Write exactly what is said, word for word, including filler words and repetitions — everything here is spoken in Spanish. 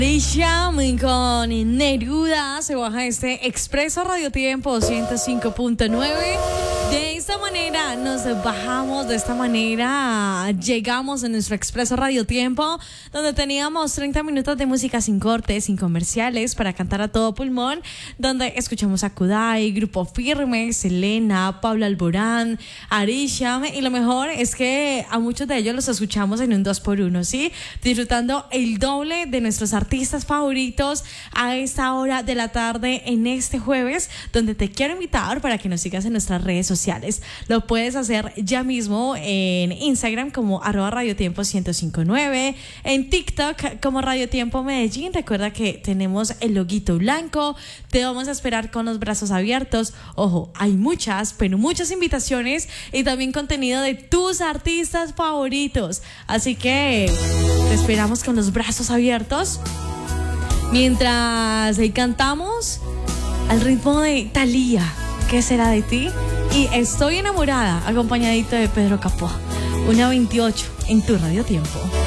Sham con Neruda se baja este Expreso Radio Tiempo ciento cinco punto nueve. De esta manera nos bajamos, de esta manera llegamos a nuestro Expreso Radio Tiempo, donde teníamos treinta minutos de música sin cortes, sin comerciales, para cantar a todo pulmón, donde escuchamos a Kudai, Grupo Firme, Selena, Pablo Alborán, Arisham, y lo mejor es que a muchos de ellos los escuchamos en un dos por uno, ¿sí? Disfrutando el doble de nuestros artistas favoritos a esta hora de la tarde en este jueves, donde te quiero invitar para que nos sigas en nuestras redes sociales. Lo puedes hacer ya mismo en Instagram como arroba Radio Tiempo ciento cinco punto nueve, en TikTok como Radio Tiempo Medellín. Recuerda que tenemos el loguito blanco, te vamos a esperar con los brazos abiertos. Ojo, hay muchas, pero muchas invitaciones y también contenido de tus artistas favoritos, así que te esperamos con los brazos abiertos mientras ahí cantamos al ritmo de Thalía, ¿Qué será de ti? Y Estoy enamorada, acompañadito de Pedro Capó. Una veintiocho en tu Radio Tiempo.